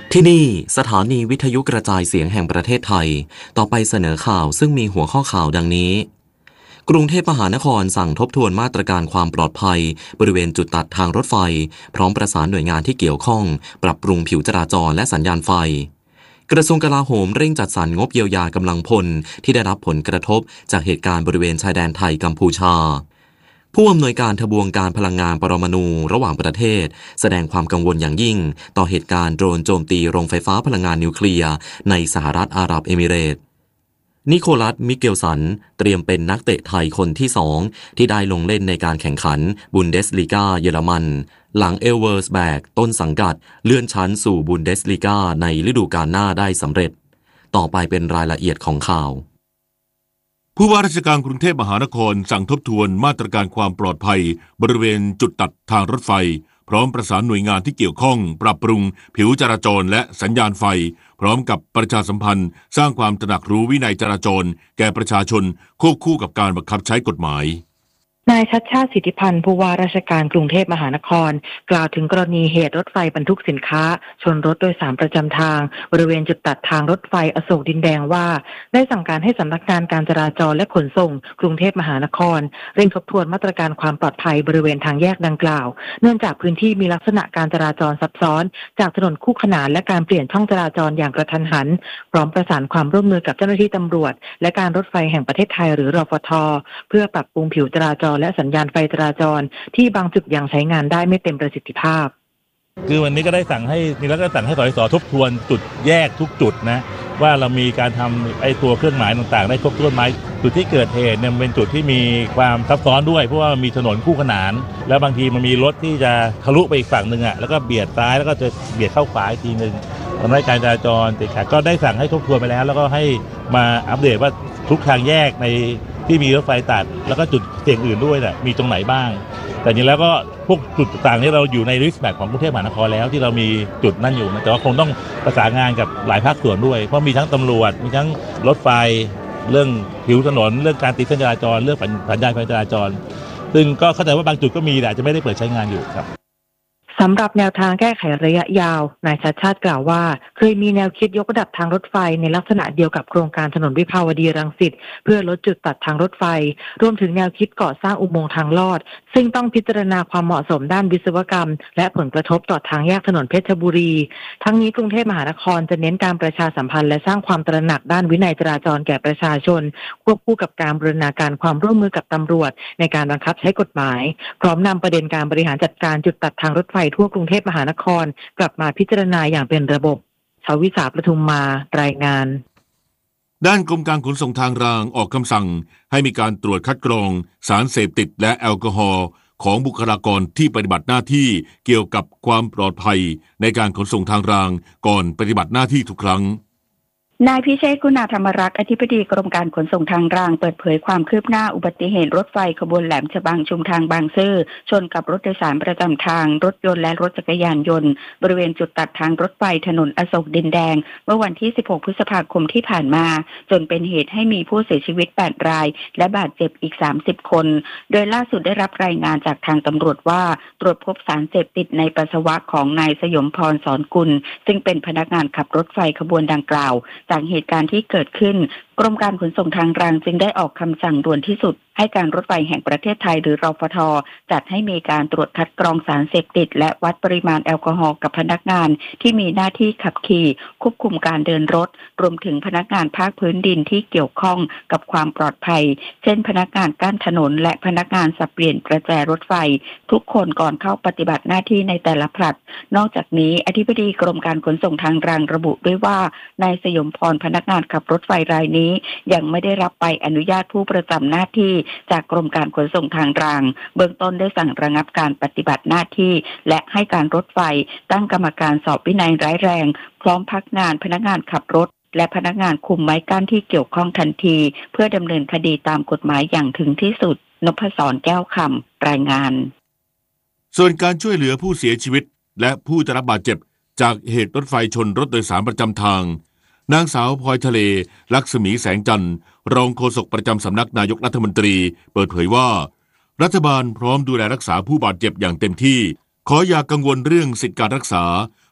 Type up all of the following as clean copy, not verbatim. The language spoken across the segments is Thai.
ที่นี่สถานีวิทยุกระจายเสียงแห่งประเทศไทยต่อไปเสนอข่าวซึ่งมีหัวข้อข่าวดังนี้กรุงเทพมหานครสั่งทบทวนมาตรการความปลอดภัยบริเวณจุดตัดทางรถไฟพร้อมประสานหน่วยงานที่เกี่ยวข้องปรับปรุงผิวจราจรและสัญญาณไฟกระทรวงกลาโหมเร่งจัดสรรงบเยียวยากำลังพลที่ได้รับผลกระทบจากเหตุการณ์บริเวณชายแดนไทยกัมพูชาผู้อำนวยการทบวงการพลังงานปรมาณูระหว่างประเทศแสดงความกังวลอย่างยิ่งต่อเหตุการณ์โดรนโจมตีโรงไฟฟ้าพลังงานนิวเคลียร์ในสหรัฐอาหรับเอมิเรตส์นิโคลัส มิเกลสันเตรียมเป็นนักเตะไทยคนที่2ที่ได้ลงเล่นในการแข่งขันบุนเดสลีกาเยอรมันหลังเอลเวอร์สแบกต้นสังกัดเลื่อนชั้นสู่บุนเดสลีกาในฤดูกาลหน้าได้สำเร็จต่อไปเป็นรายละเอียดของข่าวผู้ว่าราชการกรุงเทพมหานครสั่งทบทวนมาตรการความปลอดภัยบริเวณจุดตัดทางรถไฟพร้อมประสานหน่วยงานที่เกี่ยวข้องปรับปรุงผิวจราจรและสัญญาณไฟพร้อมกับประชาสัมพันธ์สร้างความตระหนักรู้วินัยจราจรแก่ประชาชนควบคู่กับการบังคับใช้กฎหมายนายชัชชาติสิทธิพันธ์ผู้ว่าราชการกรุงเทพมหานครกล่าวถึงกรณีเหตุรถไฟบรรทุกสินค้าชนรถโดยสารประจำทางบริเวณจุดตัดทางรถไฟอโศกดินแดงว่าได้สั่งการให้สำนักงานการจราจรและขนส่งกรุงเทพมหานครเร่งทบทวนมาตรการความปลอดภัยบริเวณทางแยกดังกล่าวเนื่องจากพื้นที่มีลักษณะการจราจรซับซ้อนจากถนนคู่ขนานและการเปลี่ยนช่องจราจรอย่างกระทันหันพร้อมประสานความร่วมมือกับเจ้าหน้าที่ตำรวจและการรถไฟแห่งประเทศไทยหรือรฟท.เพื่อปรับปรุงผิวจราจรและสัญญาณไฟจราจรที่บางจุดยังใช้งานได้ไม่เต็มประสิทธิภาพคือวันนี้ก็ได้สั่งให้แล้วก็สั่งให้สสทบทวนจุดแยกทุกจุดนะว่าเรามีการทำไอ้ตัวเครื่องหมายต่างๆได้ครบถ้วนไหมจุดที่เกิดเหตุเนี่ยเป็นจุดที่มีความซับซ้อนด้วยเพราะว่ามีถนนคู่ขนานแล้วบางทีมันมีรถที่จะทะลุไปอีกฝั่งนึงอ่ะแล้วก็เบียดซ้ายแล้วก็จะเบียดเข้าขวาอีกทีนึงทำให้การจราจรติดขัดก็ได้สั่งให้ทบทวนไปแล้วก็ให้มาอัปเดตว่าทุกทางแยกในที่มีรถไฟตัดแล้วก็จุดเสี่ยงอื่นด้วยน่ะมีตรงไหนบ้างแต่จริงแล้วก็พวกจุดต่างๆที่เราอยู่ในลิสต์แมปของกรุงเทพมหานครแล้วที่เรามีจุดนั่นอยู่นะแต่ว่าคงต้องประสานงานกับหลายภาคส่วนด้วยเพราะมีทั้งตำรวจมีทั้งรถไฟเรื่องผิวถนนเรื่องการติดเส้นจราจรเรื่องสัญญาณไฟจราจรซึ่งก็เข้าใจว่าบางจุดก็มีแต่อาจจะไม่ได้เปิดใช้งานอยู่ครับสำหรับแนวทางแก้ไขระยะยาวนายชัชชาติกล่าวว่าเคยมีแนวคิดยกระดับทางรถไฟในลักษณะเดียวกับโครงการถนนวิภาวดีรังสิตเพื่อลดจุดตัดทางรถไฟรวมถึงแนวคิดก่อสร้างอุโมงค์ทางลอดซึ่งต้องพิจารณาความเหมาะสมด้านวิศวกรรมและผลกระทบต่อทางแยกถนนเพชรบุรีทั้งนี้กรุงเทพมหานครจะเน้นการประชาสัมพันธ์และสร้างความตระหนักด้านวินัยจราจรแก่ประชาชนควบคู่กับการบูรณาการความร่วมมือกับตำรวจในการบังคับใช้กฎหมายพร้อมนำประเด็นการบริหารจัดการจุดตัดทางรถไฟทั่วกรุงเทพมหานครกลับมาพิจารณาอย่างเป็นระบบชวิสาประทุมมารายงานด้านกรมการขนส่งทางรางออกคำสั่งให้มีการตรวจคัดกรองสารเสพติดและแอลกอฮอล์ของบุคลากรที่ปฏิบัติหน้าที่เกี่ยวกับความปลอดภัยในการขนส่งทางรางก่อนปฏิบัติหน้าที่ทุกครั้งนายพิเชษฐ์คุณาธรรมรักษ์อธิบดีกรมการขนส่งทางรางเปิดเผยความคืบหน้าอุบัติเหตุรถไฟขบวนแหลมฉบังชุมทางบางซื่อชนกับรถโดยสารประจำทางรถยนต์และรถจักรยานยนต์บริเวณจุดตัดทางรถไฟถนนอโศกดินแดงเมื่อวันที่16พฤษภาคมที่ผ่านมาจนเป็นเหตุให้มีผู้เสียชีวิต8รายและบาดเจ็บอีก30คนโดยล่าสุดได้รับรายงานจากทางตำรวจว่าตรวจพบสารเสพติดในปัสสาวะของนายสยมพรสอนกุลซึ่งเป็นพนักงานขับรถไฟขบวนดังกล่าวจากเหตุการณ์ที่เกิดขึ้นกรมการขนส่งทางรางจึงได้ออกคำสั่งด่วนที่สุดให้การรถไฟแห่งประเทศไทยหรือรฟท.จัดให้มีการตรวจคัดกรองสารเสพติดและวัดปริมาณแอลกอฮอล์กับพนักงานที่มีหน้าที่ขับขี่ควบคุมการเดินรถรวมถึงพนักงานภาคพื้นดินที่เกี่ยวข้องกับความปลอดภัยเช่นพนักงานกั้นถนนและพนักงานสับเปลี่ยนประแจรถไฟทุกคนก่อนเข้าปฏิบัติหน้าที่ในแต่ละผลัดนอกจากนี้อธิบดีกรมการขนส่งทางรางระบุด้วยว่านายสยมพรพนักงานขับรถไฟรายนี้ยังไม่ได้รับใบอนุญาตผู้ประจำหน้าที่จากกรมการขนส่งทางรางเบื้องต้นได้สั่งระงับการปฏิบัติหน้าที่และให้การรถไฟตั้งกรรมการสอบวินัยร้ายแรงพร้อมพักงานพนักงานขับรถและพนักงานคุมไม้กั้นที่เกี่ยวข้องทันทีเพื่อดำเนินคดีตามกฎหมายอย่างถึงที่สุดนพศรแก้วคำรายงานส่วนการช่วยเหลือผู้เสียชีวิตและผู้ได้รับบาดเจ็บจากเหตุรถไฟชนรถโดยสารประจำทางนางสาวพลอยทะเลลักษมีแสงจันทร์รองโฆษกประจำสำนักนายกรัฐมนตรีเปิดเผยว่ารัฐบาลพร้อมดูแลรักษาผู้บาดเจ็บอย่างเต็มที่ขออย่ากังวลเรื่องสิทธิการรักษา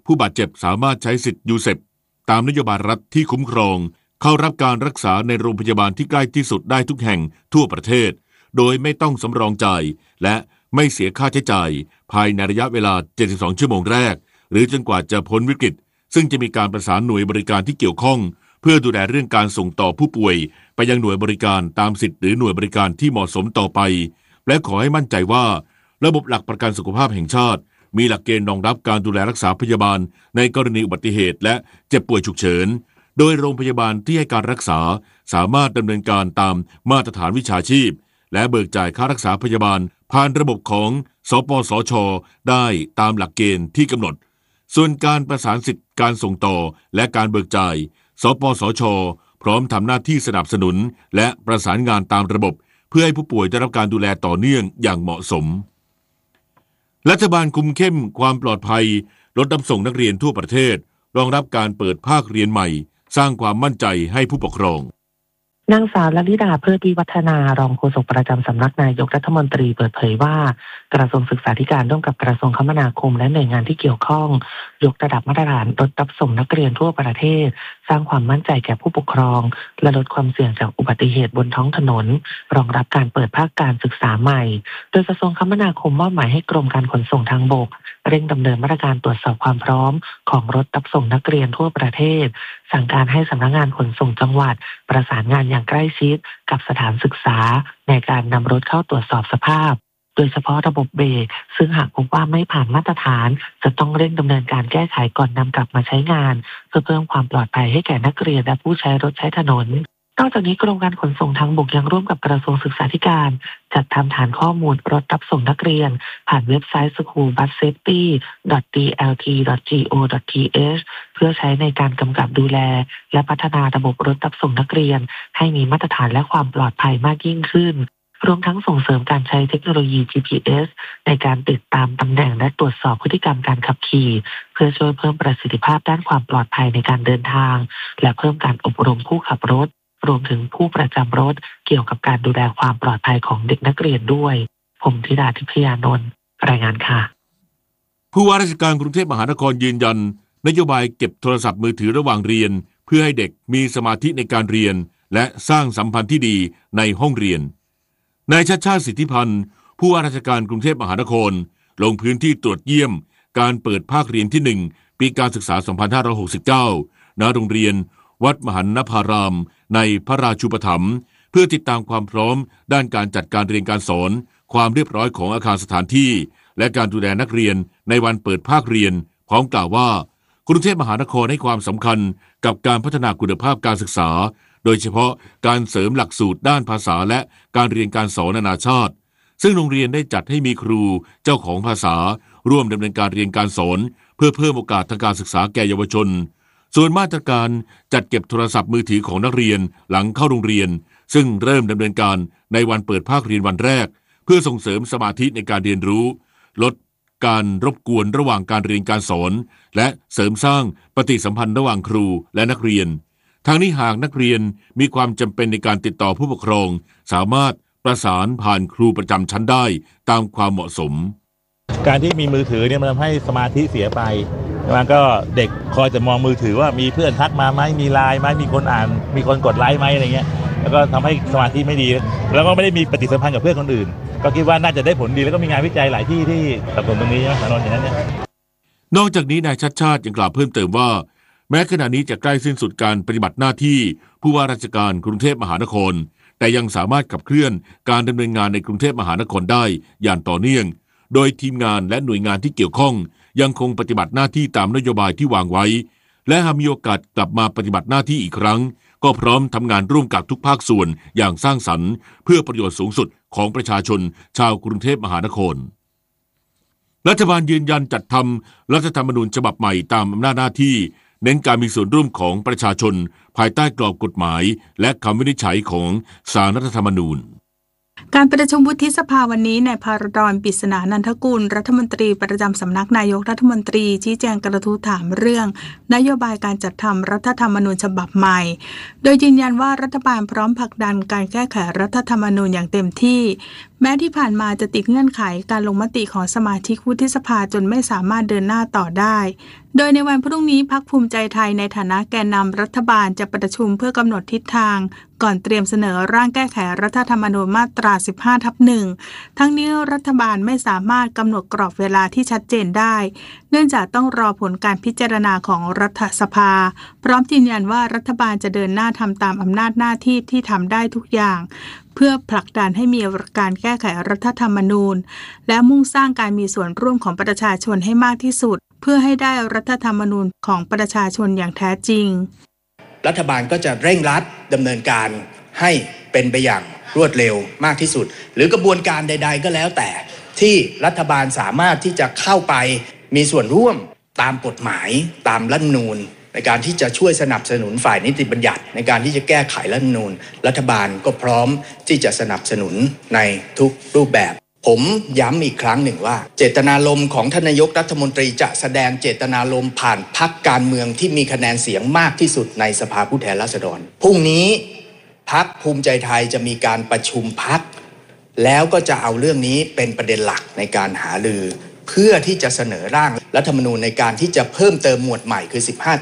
ผู้บาดเจ็บสามารถใช้สิทธิ์ยูเซปตามนโยบายรัฐที่คุ้มครองเข้ารับการรักษาในโรงพยาบาลที่ใกล้ที่สุดได้ทุกแห่งทั่วประเทศโดยไม่ต้องสำรองจ่ายและไม่เสียค่าใช้จ่ายภายในระยะเวลา72ชั่วโมงแรกหรือจนกว่าจะพ้นวิกฤตซึ่งจะมีการประสานหน่วยบริการที่เกี่ยวข้องเพื่อดูแลเรื่องการส่งต่อผู้ป่วยไปยังหน่วยบริการตามสิทธิ์หรือหน่วยบริการที่เหมาะสมต่อไปและขอให้มั่นใจว่าระบบหลักประกันสุขภาพแห่งชาติมีหลักเกณฑ์รองรับการดูแลรักษาพยาบาลในกรณีอุบัติเหตุและเจ็บป่วยฉุกเฉินโดยโรงพยาบาลที่ให้การรักษาสามารถดำเนินการตามมาตรฐานวิชาชีพและเบิกจ่ายค่ารักษาพยาบาลผ่านระบบของสปสช.ได้ตามหลักเกณฑ์ที่กำหนดส่วนการประสานสิทธิการส่งต่อและการเบิกจ่ายสปสช.พร้อมทำหน้าที่สนับสนุนและประสานงานตามระบบเพื่อให้ผู้ป่วยได้รับการดูแลต่อเนื่องอย่างเหมาะสมรัฐบาลคุมเข้มความปลอดภัยรถรับส่งนักเรียนทั่วประเทศรองรับการเปิดภาคเรียนใหม่สร้างความมั่นใจให้ผู้ปกครองนางสาวลลิดาเพื่อวิวัฒนารองโฆษกประจำสำนักนายกรัฐมนตรีเปิดเผยว่ากระทรวงศึกษาธิการร่วมกับกระทรวงคมนาคมและหน่วยงานที่เกี่ยวข้องยกระดับมาตรฐานรถรับส่งนักเรียนทั่วประเทศสร้างความมั่นใจแก่ผู้ปกครองและลดความเสี่ยงจากอุบัติเหตุบนท้องถนนรองรับการเปิดภาคการศึกษาใหม่โดยกระทรวงคมนาคมมอบหมายให้กรมการขนส่งทางบกเร่งดำเนินมาตรการตรวจสอบความพร้อมของรถรับส่งนักเรียนทั่วประเทศสั่งการให้สำนักงานขนส่งจังหวัดประสานงานอย่างใกล้ชิดกับสถานศึกษาในการนำรถเข้าตรวจสอบสภาพโดยเฉพาะระบบเบรกซึ่งหากพบว่าไม่ผ่านมาตรฐานจะต้องเร่งดำเนินการแก้ไขก่อนนำกลับมาใช้งานเพื่อเพิ่มความปลอดภัยให้แก่นักเรียนและผู้ใช้รถใช้ถนนนอกจากนี้กรมการขนส่งทางบกยังร่วมกับกระทรวงศึกษาธิการจัดทำฐานข้อมูลรถรับส่งนักเรียนผ่านเว็บไซต์ schoolbussafety.dlt.go.th เพื่อใช้ในการกำกับดูแลและพัฒนาระบบรถรับส่งนักเรียนให้มีมาตรฐานและความปลอดภัยมากยิ่งขึ้นรวมทั้งส่งเสริมการใช้เทคโนโลยี GPS ในการติดตามตำแหน่งและตรวจสอบพฤติกรรมการขับขี่เพื่อช่วยเพิ่มประสิทธิภาพด้านความปลอดภัยในการเดินทางและเพิ่มการอบรมผู้ขับรถรวมถึงผู้ประจำรถเกี่ยวกับการดูแลความปลอดภัยของเด็กนักเรียนด้วยผมธิดาทิพยานนท์รายงานค่ะผู้ว่าราชการกรุงเทพมหานครยืนยันนโยบายเก็บโทรศัพท์มือถือระหว่างเรียนเพื่อให้เด็กมีสมาธิในการเรียนและสร้างสัมพันธ์ที่ดีในห้องเรียนนายชัชชาติสิทธิพันธ์ผู้ว่าราชการกรุงเทพมหานครลงพื้นที่ตรวจเยี่ยมการเปิดภาคเรียนที่1ปีการศึกษา2569ณโรงเรียนวัดมหันนภารามในพระราชูปถัมภ์เพื่อติดตามความพร้อมด้านการจัดการเรียนการสอนความเรียบร้อยของอาคารสถานที่และการดูแลนักเรียนในวันเปิดภาคเรียนพร้อมกล่าวว่ากรุงเทพมหานครให้ความสำคัญกับการพัฒนาคุณภาพการศึกษาโดยเฉพาะการเสริมหลักสูตรด้านภาษาและการเรียนการสอนนานาชาติซึ่งโรงเรียนได้จัดให้มีครูเจ้าของภาษาร่วมดำเนินการเรียนการสอนเพื่อเพิ่มโอกาสทางการศึกษาแก่เยาวชนส่วนมาตรการจัดเก็บโทรศัพท์มือถือของนักเรียนหลังเข้าโรงเรียนซึ่งเริ่มดำเนินการในวันเปิดภาคเรียนวันแรกเพื่อส่งเสริมสมาธิในการเรียนรู้ลดการรบกวนระหว่างการเรียนการสอนและเสริมสร้างปฏิสัมพันธ์ระหว่างครูและนักเรียนทางนี้หากนักเรียนมีความจำเป็นในการติดต่อผู้ปกครองสามารถประสานผ่านครูประจำชั้นได้ตามความเหมาะสมการที่มีมือถือเนี่ยมันทำให้สมาธิเสียไปมันก็เด็กคอยจะมองมือถือว่ามีเพื่อนทักมาไหมมีไลน์ไหมมีคนอ่านมีคนกดไลค์ไหมอะไรเงี้ยแล้วก็ทำให้สมาธิไม่ดีแล้วก็ไม่ได้มีปฏิสัมพันธ์กับเพื่อนคนอื่นก็คิดว่าน่าจะได้ผลดีแล้วก็มีงานวิจัยหลายที่ที่สนับสนุนตรงนี้นะสนนอย่างนั้นเนี่ยนอกจากนี้นายชัชชาติยังกล่าวเพิ่มเติมว่าแม้ขณะนี้จะใกล้สิ้นสุดการปฏิบัติหน้าที่ผู้ว่าราชการกรุงเทพมหานครแต่ยังสามารถขับเคลื่อนการดำเนินงานในกรุงเทพมหานครได้อย่างต่อเนื่องโดยทีมงานและหน่วยงานที่เกี่ยวข้องยังคงปฏิบัติหน้าที่ตามนโยบายที่วางไว้และหากมีโอกาสกลับมาปฏิบัติหน้าที่อีกครั้งก็พร้อมทำงานร่วมกับทุกภาคส่วนอย่างสร้างสรรค์เพื่อประโยชน์สูงสุดของประชาชนชาวกรุงเทพมหานครรัฐบาลยืนยันจัดทำรัฐธรรมนูญฉบับใหม่ตามอำนาจหน้าที่เน้นการมีส่วนร่วมของประชาชนภายใต้กรอบกฎหมายและคำวินิจฉัยของศาลรัฐธรรมนูญการประชุมวุฒิสภาวันนี้นายภารดร ปริศนานันทกุลรัฐมนตรีประจำสำนักนายกรัฐมนตรีชี้แจงกระทู้ถามเรื่องนโยบายการจัดทำรัฐธรรมนูญฉบับใหม่โดยยืนยันว่ารัฐบาลพร้อมผลักดันการแก้ไขรัฐธรรมนูญอย่างเต็มที่แม้ที่ผ่านมาจะติดเงื่อนไขการลงมติของสมาชิกวุฒิสภาจนไม่สามารถเดินหน้าต่อได้โดยในวันพรุ่งนี้พรรคภูมิใจไทยในฐานะแกนนำรัฐบาลจะประชุมเพื่อกำหนดทิศทางก่อนเตรียมเสนอร่างแก้ไขรัฐธรรมนูญมาตรา 15/1 ทั้งนี้รัฐบาลไม่สามารถกำหนดกรอบเวลาที่ชัดเจนได้เนื่องจากต้องรอผลการพิจารณาของรัฐสภาพร้อมยืนยันว่ารัฐบาลจะเดินหน้าทำตามอำนาจหน้าที่ที่ทำได้ทุกอย่างเพื่อผลักดันให้มีการแก้ไขรัฐธรรมนูญและมุ่งสร้างการมีส่วนร่วมของประชาชนให้มากที่สุดเพื่อให้ได้รัฐธรรมนูญของประชาชนอย่างแท้จริงรัฐบาลก็จะเร่งรัดดำเนินการให้เป็นไปอย่างรวดเร็วมากที่สุดหรือกระบวนการใดๆก็แล้วแต่ที่รัฐบาลสามารถที่จะเข้าไปมีส่วนร่วมตามกฎหมายตามรัฐธรรมนูญในการที่จะช่วยสนับสนุนฝ่ายนิติบัญญัติในการที่จะแก้ไขรัฐธรรมนูญรัฐบาลก็พร้อมที่จะสนับสนุนในทุกรูปแบบผมย้ำอีกครั้งหนึ่งว่าเจตนารมณ์ของท่านนายกรัฐมนตรีจะแสดงเจตนารมณ์ผ่านพรรคการเมืองที่มีคะแนนเสียงมากที่สุดในสภาผู้แทนราษฎรพรุ่งนี้พรรคภูมิใจไทยจะมีการประชุมพรรคแล้วก็จะเอาเรื่องนี้เป็นประเด็นหลักในการหารือเพื่อที่จะเสนอร่างรัฐธรรมนูญในการที่จะเพิ่มเติมหมวดใหม่คือ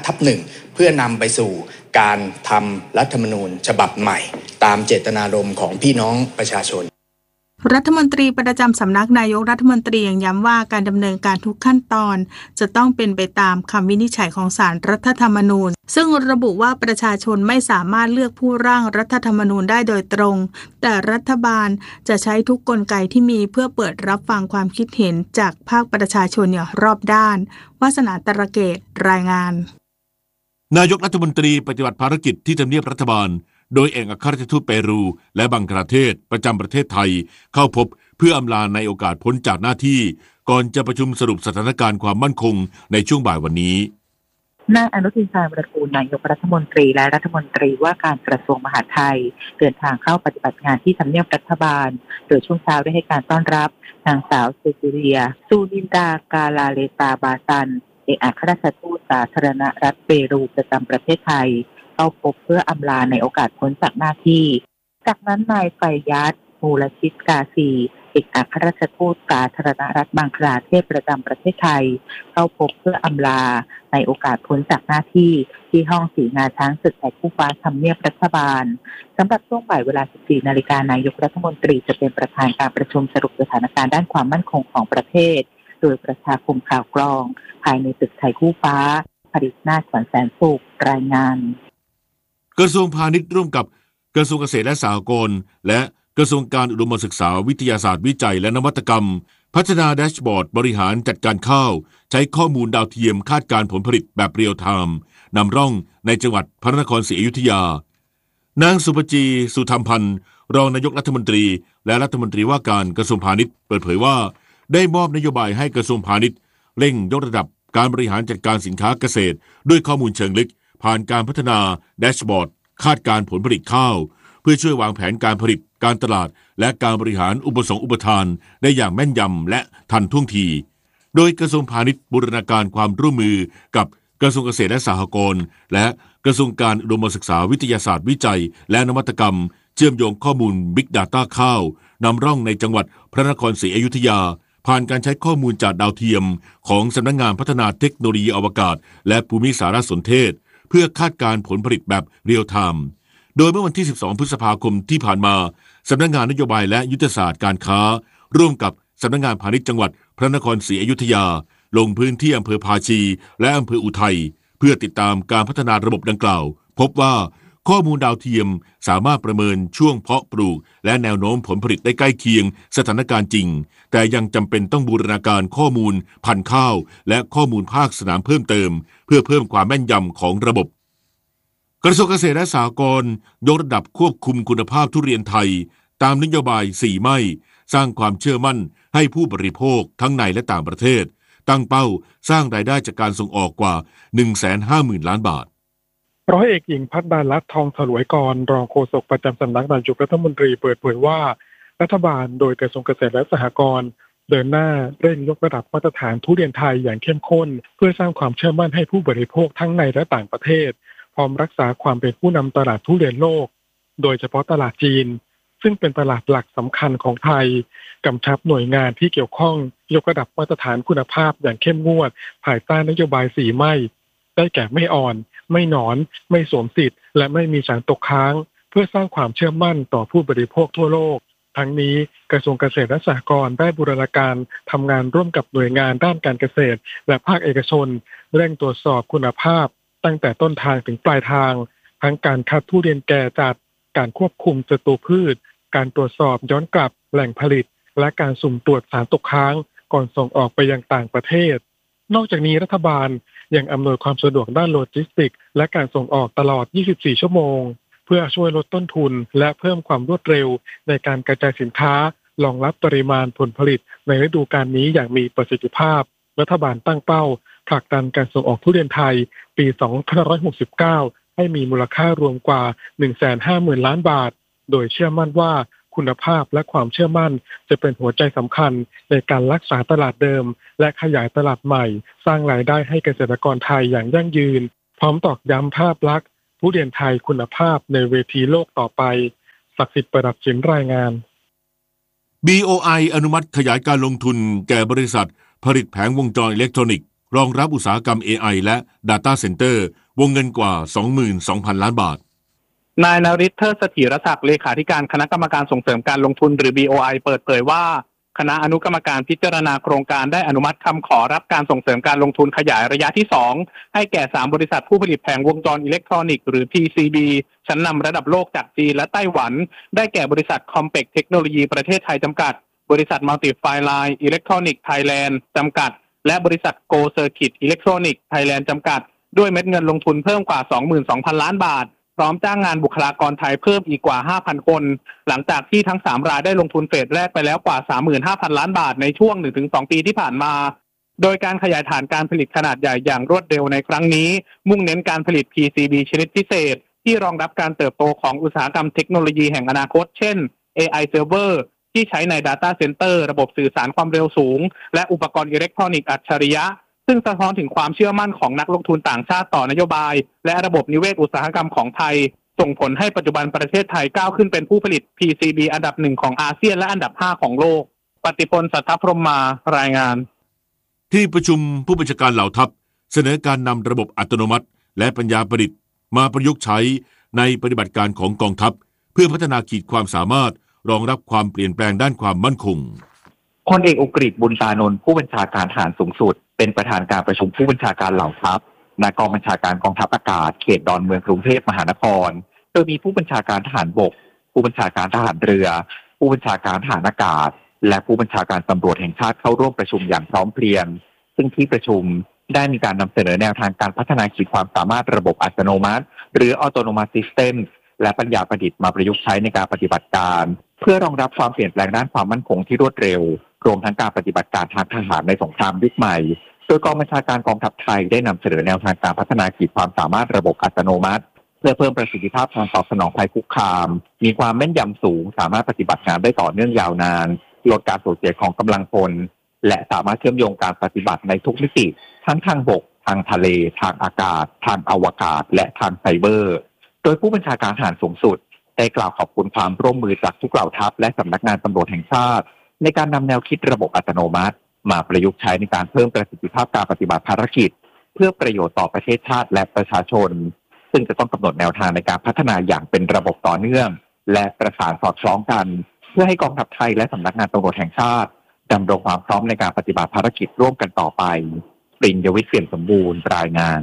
15/1 เพื่อนำไปสู่การทำรัฐธรรมนูญฉบับใหม่ตามเจตนารมณ์ของพี่น้องประชาชนรัฐมนตรีประจำสำนักนายกรัฐมนตรียังย้ำว่าการดำเนินการทุกขั้นตอนจะต้องเป็นไปตามคำวินิจฉัยของศาลรัฐธรรมนูญซึ่งระบุว่าประชาชนไม่สามารถเลือกผู้ร่างรัฐธรรมนูญได้โดยตรงแต่รัฐบาลจะใช้ทุกกลไกที่มีเพื่อเปิดรับฟังความคิดเห็นจากภาคประชาชนอย่างรอบด้านวาสนาตระเกตรายงานนายกรัฐมนตรีปฏิบัติภารกิจที่ทำเนียบรัฐบาลโดยเอกอัครราชทูตเปรูและบังกลาเทศประจำประเทศไทยเข้าพบเพื่ออำลาในโอกาสพ้นจากหน้าที่ก่อนจะประชุมสรุปสถานการณ์ความมั่นคงในช่วงบ่ายวันนี้นายอนุทินชาญวิรากูลนายกรัฐมนตรีและรัฐมนตรีว่าการกระทรวงมหาดไทยเดินทางเข้าปฏิบัติงานที่ทำเนียบรัฐบาลโดยช่วงเช้าได้ให้การต้อนรับนางสาวเซซิเลียซูนินดากาลาเลตาบาซันเอกอัครราชทูตสาธารณรัฐเปรูประจำประเทศไทยเข้าพบเพื่ออำลาในโอกาสพ้นจากหน้าที่จากนั้นนายไฟยัตมูลชิตกาซีเอกอัครราชทูตสาธารณรัฐบังกลาเทศประจำประเทศไทยเข้าพบเพื่ออำลาในโอกาสพ้นจากหน้าที่ที่ห้องสีงาช้างศึกไทยคู่ฟ้าทำเนียบรัฐบาลสำหรับช่วงบ่ายเวลา 14 นาฬิกานายกรัฐมนตรีจะเป็นประธานการประชุมสรุปสถานการณ์ด้านความมั่นคงของประเทศโดยประชาคมข่าวกรองภายในตึกไทยคู่ฟ้าผลิตนาถขวัญแสนสุขรายงานกระทรวงพาณิชย์ร่วมกับกระทรวงเกษตรและสหกรณ์และกระทรวงการอุดมศึกษาวิทยาศาสตร์วิจัยและนวัตกรรมพัฒนาแดชบอร์ดบริหารจัดการข้าวใช้ข้อมูลดาวเทียมคาดการผลผลิตแบบเรียลไทม์นำร่องในจังหวัดพระนครศรีอยุธยานางสุภจีสุธรรมพันธ์รองนายกรัฐมนตรีและรัฐมนตรีว่าการกระทรวงพาณิชย์เปิดเผยว่าได้มอบนโยบายให้กระทรวงพาณิชย์เร่งยกระดับการบริหารจัดการสินค้าเกษตรด้วยข้อมูลเชิงลึกผ่านการพัฒนาแดชบอร์ดคาดการผลผลิตข้าวเพื่อช่วยวางแผนการผลิตการตลาดและการบริหารอุปสงค์อุปทานได้อย่างแม่นยำและทันท่วงทีโดยกระทรวงพาณิชย์บูรณาการความร่วมมือกับกระทรวงเกษตรและสหกรณ์และกระทรวงการอุดมศึกษาวิทยาศาสตร์วิจัยและนวัตกรรมเชื่อมโยงข้อมูล Big Data ข้าวนำร่องในจังหวัดพระนครศรีอยุธยาผ่านการใช้ข้อมูลจากดาวเทียมของสำนักงานพัฒนาเทคโนโลยีอวกาศและภูมิสารสนเทศเพื่อคาดการผลผลิตแบบเรียลไทม์โดยเมื่อวันที่ 12 พฤษภาคมที่ผ่านมาสำนักงานนโยบายและยุทธศาสตร์การค้าร่วมกับสำนักงานพาณิชย์จังหวัดพระนครศรีอยุธยาลงพื้นที่อำเภอภาชีและอำเภออุทัยเพื่อติดตามการพัฒนาระบบดังกล่าวพบว่าข้อมูลดาวเทียมสามารถประเมินช่วงเพาะปลูกและแนวโน้มผลผลิตได้ใกล้เคียงสถานการณ์จริงแต่ยังจำเป็นต้องบูรณาการข้อมูลพันธุ์ข้าวและข้อมูลภาคสนามเพิ่มเติมเพื่อเพิ่มความแม่นยำของระบบกระทรวงเกษตรและสหกรณ์ยกระดับควบคุมคุณภาพทุเรียนไทยตามนโยบาย4ไม่สร้างความเชื่อมั่นให้ผู้บริโภคทั้งในและต่างประเทศตั้งเป้าสร้างรายได้จากการส่งออกกว่า 150,000 ล้านบาทร้อยเอกหญิงภัทรดาลัตน์ทองฉลวยกรรองโฆษกประจำสำนักนายกรัฐมนตรีเปิดเผยว่ารัฐบาลโดยกระทรวงเกษตรและสหกรณ์เดินหน้าเร่งยกระดับมาตรฐานทุเรียนไทยอย่างเข้มข้นเพื่อสร้างความเชื่อมั่นให้ผู้บริโภคทั้งในและต่างประเทศพร้อมรักษาความเป็นผู้นำตลาดทุเรียนโลกโดยเฉพาะตลาดจีนซึ่งเป็นตลาดหลักสำคัญของไทยกำชับหน่วยงานที่เกี่ยวข้องยกระดับมาตรฐานคุณภาพอย่างเข้มงวดภายใต้นโยบาย4ไม่ได้แก่ไม่อ่อนไม่หนอนไม่สวมสิทธิ์และไม่มีสารตกค้างเพื่อสร้างความเชื่อมั่นต่อผู้บริโภคทั่วโลกทั้งนี้กระทรวงเกษตรและสหกรณ์ได้บูรณาการทำงานร่วมกับหน่วยงานด้านการเกษตรและภาคเอกชนเร่งตรวจสอบคุณภาพตั้งแต่ต้นทางถึงปลายทางทั้งการคัดทุเรียนแก่จัดการควบคุมศัตรูพืชการตรวจสอบย้อนกลับแหล่งผลิตและการสุ่มตรวจสารตกค้างก่อนส่งออกไปยังต่างประเทศนอกจากนี้รัฐบาลยังอำนวยความสะดวกด้านโลจิสติกส์และการส่งออกตลอด 24 ชั่วโมงเพื่อช่วยลดต้นทุนและเพิ่มความรวดเร็วในการกระจายสินค้ารองรับปริมาณผลผลิตในฤดูกาลนี้อย่างมีประสิทธิภาพรัฐบาลตั้งเป้าผลักดันการส่งออกทุเรียนไทยปี 2569 ให้มีมูลค่ารวมกว่า 150,000 ล้านบาทโดยเชื่อมั่นว่าคุณภาพและความเชื่อมั่นจะเป็นหัวใจสำคัญในการรักษาตลาดเดิมและขยายตลาดใหม่สร้างรายได้ให้เกษตรกรไทยอย่างยั่งยืนพร้อมตอกย้ำภาพลักษณ์ทุเรียนไทยคุณภาพในเวทีโลกต่อไปศักดิ์สิทธิ์ประดับฉิมรายงาน BOI อนุมัติขยายการลงทุนแก่บริษัทผลิตแผงวงจรอิเล็กทรอนิกส์รองรับอุตสาหกรรม AI และ Data Center วงเงินกว่า 22,000 ล้านบาทนายนฤทธิ์ เทิดเสถียรศักดิ์เลขาธิการคณะกรรมการส่งเสริมการลงทุนหรือ BOI เปิดเผยว่าคณะอนุกรรมการพิจารณาโครงการได้อนุมัติคำขอรับการส่งเสริมการลงทุนขยายระยะที่2ให้แก่3บริษัทผู้ผลิตแผงวงจรอิเล็กทรอนิกส์หรือ PCB ชั้นนำระดับโลกจากจีนและไต้หวันได้แก่บริษัท Complex Technology ประเทศไทยจำกัดบริษัท Multi-Filine Electronic Thailand จำกัดและบริษัท Go Circuit Electronic Thailand จำกัดด้วยเม็ดเงินลงทุนเพิ่มกว่า 22,000 ล้านบาทพร้อมจ้างงานบุคลากรไทยเพิ่มอีกกว่า 5,000 คนหลังจากที่ทั้ง3รายได้ลงทุนเฟสแรกไปแล้วกว่า 35,000 ล้านบาทในช่วง 1-2 ปีที่ผ่านมาโดยการขยายฐานการผลิตขนาดใหญ่อย่างรวดเร็วในครั้งนี้มุ่งเน้นการผลิต PCB ชนิดพิเศษที่รองรับการเติบโตของอุตสาหกรรมเทคโนโลยีแห่งอนาคตเช่น AI Server ที่ใช้ใน Data Center ระบบสื่อสารความเร็วสูงและอุปกรณ์อิเล็กทรอนิกส์อัจฉริยะซึ่งสะท้อนถึงความเชื่อมั่นของนักลงทุนต่างชาติต่อนโยบายและระบบนิเวศอุตสาหกรรมของไทยส่งผลให้ปัจจุบันประเทศไทยก้าวขึ้นเป็นผู้ผลิต PCB อันดับ1ของอาเซียนและอันดับ5ของโลกปฏิพล สัทธพรหมารายงานที่ประชุมผู้บัญชาการเหล่าทัพเสนอการนำระบบอัตโนมัติและปัญญาประดิษฐ์มาประยุกต์ใช้ในปฏิบัติการของกองทัพเพื่อพัฒนาขีดความสามารถรองรับความเปลี่ยนแปลงด้านความมั่นคงพลเอกอุกฤษ บุญตานนท์ผู้บัญชาการทหารสูงสุดเป็นประธานการประชุมผู้บัญชาการเหล่าทัพณกองบัญชาการกองทัพอากาศเขตดอนเมืองกรุงเทพมหานครโดยมีผู้บัญชาการทหารบกผู้บัญชาการทหารเรือผู้บัญชาการทหารอากาศและผู้บัญชาการตำรวจแห่งชาติเข้าร่วมประชุมอย่างพร้อมเพรียงซึ่งที่ประชุมได้มีการนำเสนอแนวทางการพัฒนาขีดความสามารถระบบอัตโนมัติหรือ Autonomous System และปัญญาประดิษฐ์มาประยุกต์ใช้ในการปฏิบัติการเพื่อรองรับความเปลี่ยนแปลงด้านความมั่นคงที่รวดเร็วรวมทั้งการปฏิบัติการทางทหารในสงครามยุคใหม่โดยกองบัญชาการกองทัพไทยได้นำเสนอแนวทางการพัฒนาขีดความสามารถระบบอัตโนมัติเพื่อเพิ่มประสิทธิภาพการตอบสนองภัยคุกคามมีความแม่นยำสูงสามารถปฏิบัติงานได้ต่อเนื่องยาวนานลดการสูญเสียของกำลังพลและสามารถเชื่อมโยงการปฏิบัติในทุกมิติทั้งทางบกทางทะเลทางอากาศทางอวกาศและทางไซเบอร์โดยผู้บัญชาการทหารสูงสุดได้กล่าวขอบคุณความร่วมมือจากทุกเหล่าทัพและสำนักงานตำรวจแห่งชาติในการนำแนวคิดระบบอัตโนมัติมาประยุกต์ใช้ในการเพิ่มประสิทธิภาพการปฏิบัติภารกิจเพื่อประโยชน์ต่อประเทศชาติและประชาชนซึ่งจะต้องกำหนดแนวทางในการพัฒนาอย่างเป็นระบบต่อเนื่องและประสานสอดคล้องกันเพื่อให้กองทัพไทยและสำนักงานตำรวจแห่งชาติดำรงความพร้อมในการปฏิบัติภารกิจร่วมกันต่อไปปริญญวิทย์ เปี่ยมสมบูรณ์รายงาน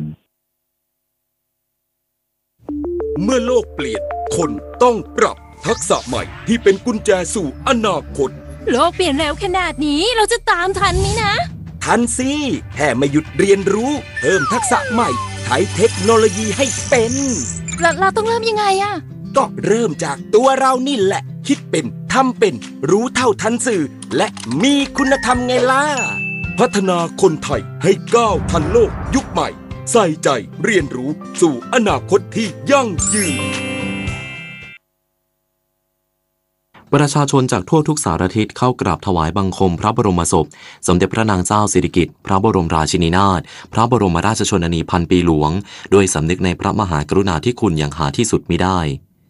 เมื่อโลกเปลี่ยนคนต้องปรับทักษะใหม่ที่เป็นกุญแจสู่อนาคตโลกเปลี่ยนแล้วขนาดนี้เราจะตามทันไหมนะทันสิแค่ไม่หยุดเรียนรู้เพิ่มทักษะใหม่ใช้เทคโนโลยีให้เป็นเราต้องเริ่มยังไงอะก็เริ่มจากตัวเรานี่แหละคิดเป็นทำเป็นรู้เท่าทันสื่อและมีคุณธรรมไงล่ะพัฒนาคนไทยให้ก้าวทันโลกยุคใหม่ใส่ใจเรียนรู้สู่อนาคตที่ยั่งยืนประชาชนจากทั่วทุกสารทิศเข้ากราบถวายบังคมพระบรมศพสมเด็จพระนางเจ้าสิริกิติ์พระบรมราชินีนาถพระบรมราชชนนีพันปีหลวงโดยสำนึกในพระมหากรุณาธิคุณอย่างหาที่สุดมิได้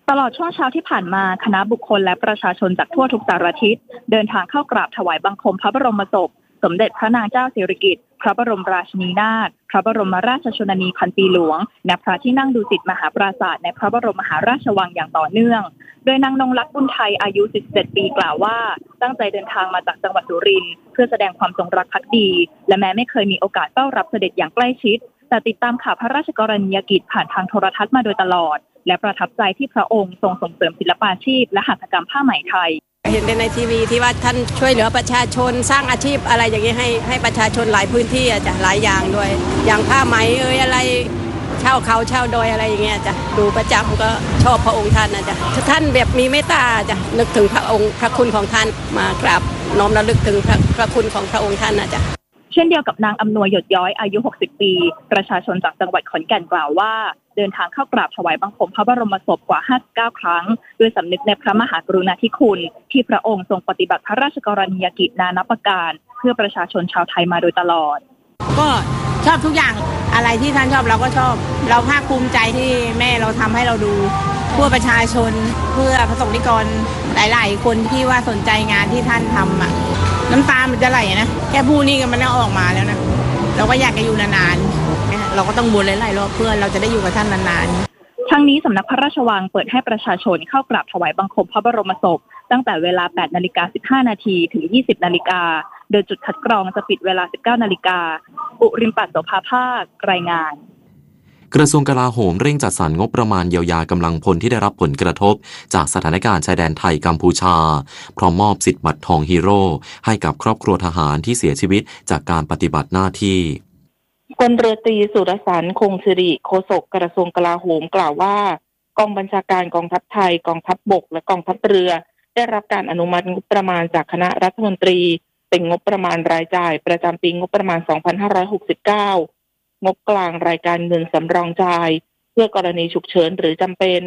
ตลอดช่วงเช้าที่ผ่านมาคณะบุคคลและประชาชนจากทั่วทุกสารทิศเดินทางเข้ากราบถวายบังคมพระบรมศพสมเด็จพระนางเจ้าสิริกิติ์พระบรมราชินีนาถพระบรมราชชนนีพันปีหลวงณพระที่นั่งดุสิตมหาปราสาทในพระบรมมหาราชวังอย่างต่อเนื่องโดยนางนงลักษณ์บุญไทยอายุ17ปีกล่าวว่าตั้งใจเดินทางมาจากจังหวัดสุรินทร์เพื่อแสดงความจงรักภักดีและแม้ไม่เคยมีโอกาสเฝ้ารับเสด็จอย่างใกล้ชิดแต่ติดตามข่าวพระราชกรณียกิจผ่านทางโทรทัศน์มาโดยตลอดและประทับใจที่พระองค์ทรงส่งเสริมศิลปาชีพและหัตถกรรมผ้าไหมไทยเห็นในทีวีที่ว่าท่านช่วยเหลือประชาชนสร้างอาชีพอะไรอย่างนี้ให้ประชาชนหลายพื้นที่จะหลายอย่างด้วยอย่างผ้าไหมอะไรเช่าเขาเช่าดอยอะไรอย่างเงี้ยจะดูประจำก็ชอบพระองค์ท่านนะจ๊ะท่านแบบมีเมตตาจะนึกถึงพระองค์พระคุณของท่านมากราบน้อมระลึกถึงพระคุณของพระองค์ท่านนะจ๊ะเช่นเดียวกับนางอำนวยหยดย้อยอายุ60ปีประชาชนจากจังหวัดขอนแก่นกล่าวว่าเดินทางเข้ากราบถวายบังคมพระบรมศพกว่า59ครั้งด้วยสำนึกในพระมหากรุณาธิคุณที่พระองค์ทรงปฏิบัติพระราชกรณียกิจนานับประการเพื่อประชาชนชาวไทยมาโดยตลอดก็ชอบทุกอย่างอะไรที่ท่านชอบเราก็ชอบเราภาคภูมิใจที่แม่เราทำให้เราดูเพื่อประชาชนเพื่อประสงค์นิกรหลายๆคนที่ว่าสนใจงานที่ท่านทำอะน้ำตามันจะไหลนะแค่พูดนี่ก็มันออกมาแล้วนะเราก็อยากจะอยู่นานๆเราก็ต้องบนหลายๆรอบเพื่อเราจะได้อยู่กับท่านนานๆทั้งนี้สำนักพระราชวังเปิดให้ประชาชนเข้ากราบถวายบังคมพระบรมศพตั้งแต่เวลา 8:15 น.ถึง 20:00 น.โดยจุดคัดกรองจะปิดเวลา 19:00 น.อุริมปัตย์ โสภาภาครายงานกระทรวงกลาโหมเร่งจัดสรรงบประมาณเยียวยากำลังพลที่ได้รับผลกระทบจากสถานการณ์ชายแดนไทยกัมพูชาพร้อมมอบสิทธิ์บัตรทองฮีโร่ให้กับครอบครัวทหารที่เสียชีวิตจากการปฏิบัติหน้าที่พลเรือตรีสุรสันต์คงสิริโฆษกกระทรวงกลาโหมกล่าวว่ากองบัญชาการกองทัพไทยกองทัพบกและกองทัพเรือได้รับการอนุมัติงบประมาณจากคณะรัฐมนตรีเป็นงบประมาณรายจ่ายประจำปีงบประมาณ 2569 งบกลางรายการเงินสำรองจ่ายเพื่อกรณีฉุกเฉินหรือจำเป็น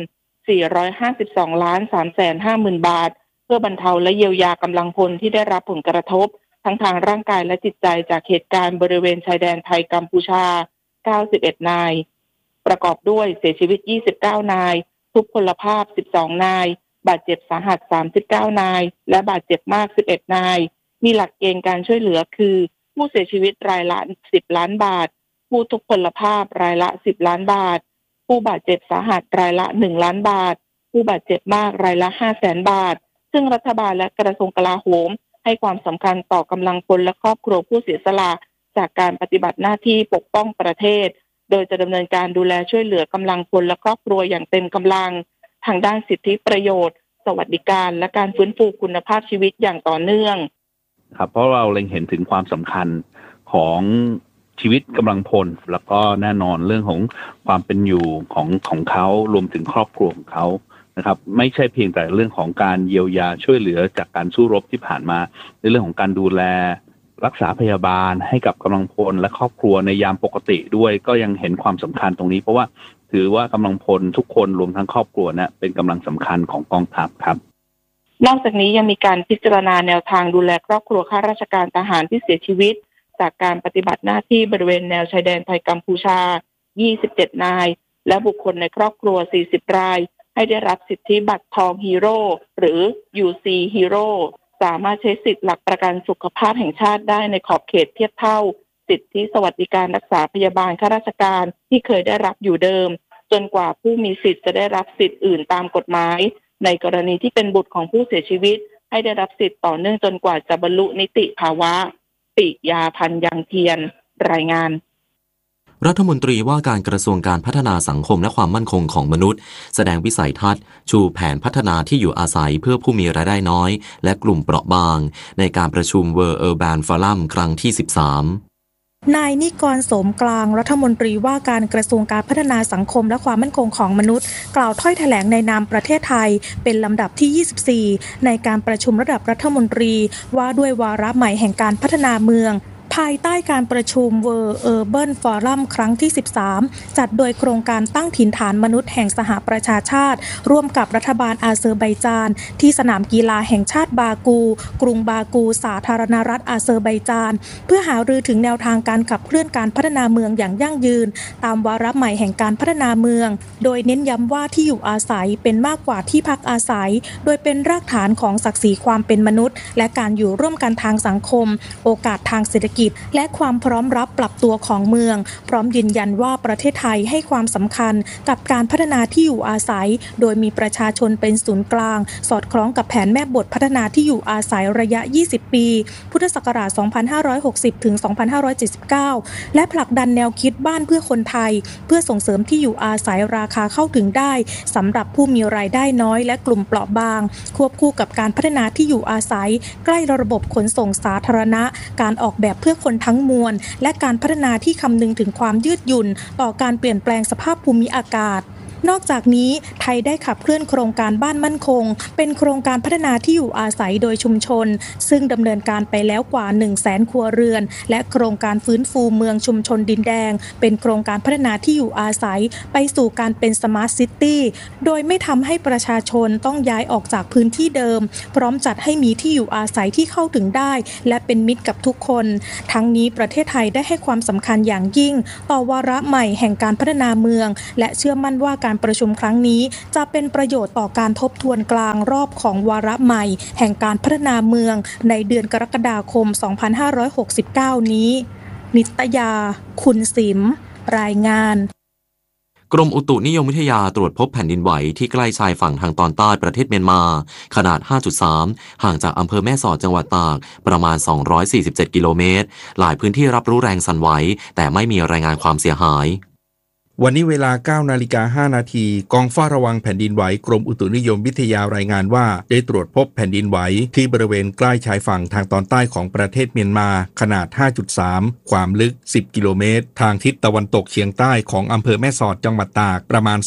452,350,000 บาทเพื่อบรรเทาและเยียวยากำลังพลที่ได้รับผลกระทบทั้งทางร่างกายและจิตใจจากเหตุการณ์บริเวณชายแดนไทยกัมพูชา91นายประกอบด้วยเสียชีวิต29นายทุพพลภาพ12นายบาดเจ็บสาหัส39นายและบาดเจ็บมาก11นายมีหลักเกณฑ์การช่วยเหลือคือผู้เสียชีวิตรายละ10ล้านบาทผู้ทุพพลภาพรายละ10ล้านบาทผู้บาดเจ็บสาหัสรายละ1ล้านบาทผู้บาดเจ็บมากรายละ 500,000 บาทซึ่งรัฐบาลและกระทรวงกลาโหมให้ความสำคัญต่อกำลังพลและครอบครัวผู้เสียสละจากการปฏิบัติหน้าที่ปกป้องประเทศโดยจะดำเนินการดูแลช่วยเหลือกำลังพลและครอบครัวอย่างเต็มกำลังทางด้านสิทธิประโยชน์สวัสดิการและการฟื้นฟูคุณภาพชีวิตอย่างต่อเนื่องครับเพราะเราเล็งเห็นถึงความสำคัญของชีวิตกำลังพลแล้วก็แน่นอนเรื่องของความเป็นอยู่ของเขารวมถึงครอบครัวของเขานะครับไม่ใช่เพียงแต่เรื่องของการเยียวยาช่วยเหลือจากการสู้รบที่ผ่านมาในเรื่องของการดูแลรักษาพยาบาลให้กับกำลังพลและครอบครัวในยามปกติด้วยก็ยังเห็นความสำคัญตรงนี้เพราะว่าถือว่ากำลังพลทุกคนรวมทั้งครอบครัวนะเป็นกำลังสำคัญของกองทัพครับนอกจากนี้ยังมีการพิจารณาแนวทางดูแลครอบครัวข้าราชการทหารที่เสียชีวิตจากการปฏิบัติหน้าที่บริเวณแนวชายแดนไทยกัมพูชา27นายและบุคคลในครอบครัว40รายให้ได้รับสิทธิบัตรทองฮีโร่หรือ UC Hero สามารถใช้สิทธิหลักประกันสุขภาพแห่งชาติได้ในขอบเขตเทียบเท่าสิทธิสวัสดิการรักษาพยาบาลข้าราชการที่เคยได้รับอยู่เดิมจนกว่าผู้มีสิทธิ์จะได้รับสิทธิ์อื่นตามกฎหมายในกรณีที่เป็นบุตรของผู้เสียชีวิตให้ได้รับสิทธิ์ต่อเนื่องจนกว่าจะบรรลุนิติภาวะปิยาพันธ์ยังเทียนรายงานรัฐมนตรีว่าการกระทรวงการพัฒนาสังคมและความมั่นคงของมนุษย์แสดงวิสัยทัศน์ชูแผนพัฒนาที่อยู่อาศัยเพื่อผู้มีรายได้น้อยและกลุ่มเปราะบางในการประชุม World Urban Forum ครั้งที่13 นายนิกร โสมกลางรัฐมนตรีว่าการกระทรวงการพัฒนาสังคมและความมั่นคงของมนุษย์กล่าวถ้อยแถลงในนามประเทศไทยเป็นลำดับที่24ในการประชุมระดับรัฐมนตรีว่าด้วยวาระใหม่แห่งการพัฒนาเมืองภายใต้การประชุม World Urban Forum ครั้งที่ 13 จัดโดยโครงการตั้งถิ่นฐานมนุษย์แห่งสหประชาชาติร่วมกับรัฐบาลอาเซอร์ไบจานที่สนามกีฬาแห่งชาติบากูกรุงบากูสาธารณรัฐอาเซอร์ไบจานเพื่อหารือถึงแนวทางการขับเคลื่อนการพัฒนาเมืองอย่างยั่งยืนตามวาระใหม่แห่งการพัฒนาเมืองโดยเน้นย้ำว่าที่อยู่อาศัยเป็นมากกว่าที่พักอาศัยโดยเป็นรากฐานของศักดิ์ศรีความเป็นมนุษย์และการอยู่ร่วมกันทางสังคมโอกาสทางเศรษฐกิจและความพร้อมรับปรับตัวของเมืองพร้อมยืนยันว่าประเทศไทยให้ความสำคัญกับการพัฒนาที่อยู่อาศัยโดยมีประชาชนเป็นศูนย์กลางสอดคล้องกับแผนแม่บทพัฒนาที่อยู่อาศัยระยะ 20 ปีพุทธศักราช 2560 ถึง 2579 และผลักดันแนวคิดบ้านเพื่อคนไทยเพื่อส่งเสริมที่อยู่อาศัยราคาเข้าถึงได้สำหรับผู้มีรายได้น้อยและกลุ่มเปราะบางควบคู่กับการพัฒนาที่อยู่อาศัยใกล้ระบบขนส่งสาธารณะการออกแบบเพื่อคนทั้งมวลและการพัฒนาที่คำนึงถึงความยืดหยุ่นต่อการเปลี่ยนแปลงสภาพภูมิอากาศนอกจากนี้ไทยได้ขับเคลื่อนโครงการบ้านมั่นคงเป็นโครงการพัฒนาที่อยู่อาศัยโดยชุมชนซึ่งดำเนินการไปแล้วกว่า 100,000 ครัวเรือนและโครงการฟื้นฟูเมืองชุมชนดินแดงเป็นโครงการพัฒนาที่อยู่อาศัยไปสู่การเป็นสมาร์ทซิตี้โดยไม่ทำให้ประชาชนต้องย้ายออกจากพื้นที่เดิมพร้อมจัดให้มีที่อยู่อาศัยที่เข้าถึงได้และเป็นมิตรกับทุกคนทั้งนี้ประเทศไทยได้ให้ความสำคัญอย่างยิ่งต่อวาระใหม่แห่งการพัฒนาเมืองและเชื่อมั่นว่าการประชุมครั้งนี้จะเป็นประโยชน์ต่อการทบทวนกลางรอบของวาระใหม่แห่งการพัฒนาเมืองในเดือนกรกฎาคม 2569 นี้นิตยาคุณสิมรายงานกรมอุตุนิยมวิทยาตรวจพบแผ่นดินไหวที่ใกล้ชายฝั่งทางตอนใต้ประเทศเมียนมาขนาด 5.3 ห่างจากอำเภอแม่สอดจังหวัดตากประมาณ247กิโลเมตรหลายพื้นที่รับรู้แรงสั่นไหวแต่ไม่มีรายงานความเสียหายวันนี้เวลา 9:05 น.กองเฝ้าระวังแผ่นดินไหวกรมอุตุนิยมวิทยารายงานว่าได้ตรวจพบแผ่นดินไหวที่บริเวณใกล้ชายฝั่งทางตอนใต้ของประเทศเมียนมาขนาด 5.3 ความลึก 10 กิโลเมตรทางทิศตะวันตกเฉียงใต้ของอำเภอแม่สอดจังหวัดตากประมาณ